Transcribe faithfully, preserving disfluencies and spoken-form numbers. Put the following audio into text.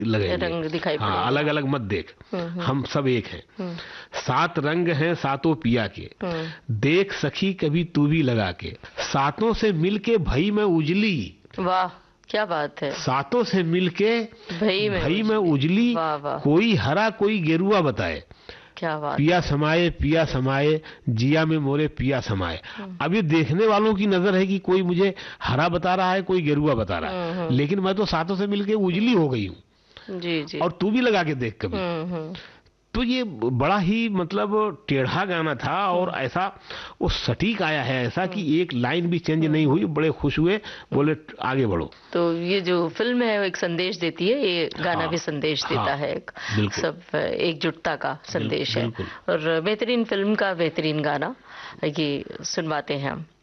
लगेंगे, रंग दिखाई पड़ेंगे। हाँ, अलग अलग मत देख, हम सब एक हैं। सात रंग हैं सातों पिया के, देख सखी कभी तू भी लगा के, सातों से मिलके भई मैं उजली। वाह, क्या बात है। सातों से मिलके भई मैं भई मैं उजली, वाह वाह, कोई हरा कोई गेरुआ बताए, क्या बात। पिया समाये पिया समाये जिया में मोरे पिया समाये। अब ये देखने वालों की नजर है कि कोई मुझे हरा बता रहा है, कोई गेरुआ बता रहा है, लेकिन मैं तो सातों से मिलके उजली हो गई हूँ। जी जी। और तू भी लगा के देख कभी। तो ये बड़ा ही मतलब टेढ़ा गाना था, और ऐसा वो सटीक आया है, ऐसा कि एक लाइन भी चेंज नहीं हुई। बड़े खुश हुए, बोले आगे बढ़ो। तो ये जो फिल्म है वो एक संदेश देती है, ये गाना हाँ, भी संदेश हाँ, देता है, एक सब एकजुटता का संदेश है। और बेहतरीन फिल्म का बेहतरीन गाना ये सुनवाते हैं हम।